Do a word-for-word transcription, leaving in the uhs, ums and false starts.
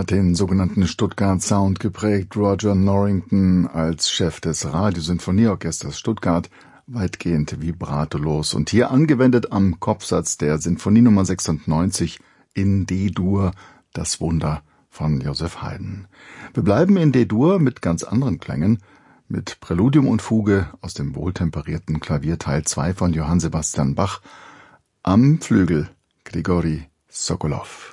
hat den sogenannten Stuttgart-Sound geprägt. Roger Norrington als Chef des Radiosinfonieorchesters Stuttgart, weitgehend vibratolos und hier angewendet am Kopfsatz der Sinfonie Nummer sechsundneunzig in D-Dur, das Wunder von Joseph Haydn. Wir bleiben in D-Dur mit ganz anderen Klängen, mit Präludium und Fuge aus dem wohltemperierten Klavier Teil zwei von Johann Sebastian Bach, am Flügel Grigori Sokolow.